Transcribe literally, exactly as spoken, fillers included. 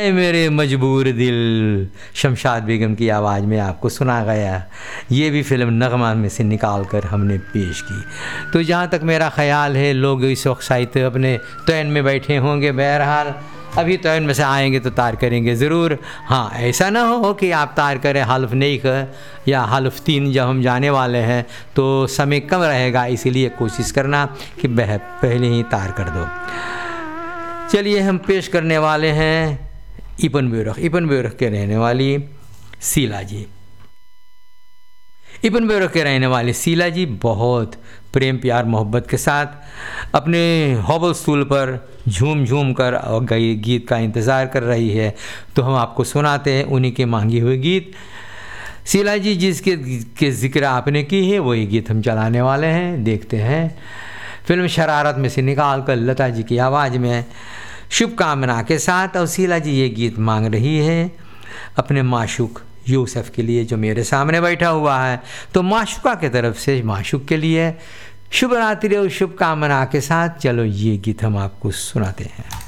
ऐ मेरे मजबूर दिल, शमशाद बेगम की आवाज़ में आपको सुना गया। ये भी फिल्म नगमा में से निकाल कर हमने पेश की। तो जहाँ तक मेरा ख़्याल है लोग इस वक्त शायद अपने तैन में बैठे होंगे, बहरहाल अभी तैन में से आएंगे तो तार करेंगे ज़रूर। हाँ, ऐसा ना हो कि आप तार करें हल्फ नहीं कर या हल्फ तीन जब हम जाने वाले हैं तो समय कम रहेगा, इसीलिए कोशिश करना कि बह पहले ही तार कर दो। चलिए हम पेश करने वाले हैं इपनबुर्ग। इपनबुर्ग के रहने वाली शीला जी। इपनबुर्ग के रहने वाली शीला जी बहुत प्रेम प्यार मोहब्बत के साथ अपने हॉबल स्टूल पर झूम झूम कर और गई गीत का इंतज़ार कर रही है, तो हम आपको सुनाते हैं उन्हीं के मांगी हुए गीत। शीला जी जिसके के जिक्र आपने की है वही गीत हम चलाने वाले हैं। देखते हैं फिल्म शरारत में से निकाल कर लता जी की आवाज़ में शुभकामना के साथ। और शीला जी ये गीत मांग रही है अपने माशूक यूसुफ के लिए जो मेरे सामने बैठा हुआ है। तो माशूका की तरफ से माशूक के लिए शुभ रात्रि और शुभकामना के साथ चलो ये गीत हम आपको सुनाते हैं।